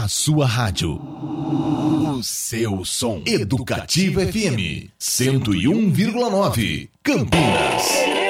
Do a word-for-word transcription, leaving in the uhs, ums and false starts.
sua rádio. O seu som. Educativa F M cento e um vírgula nove, Campinas.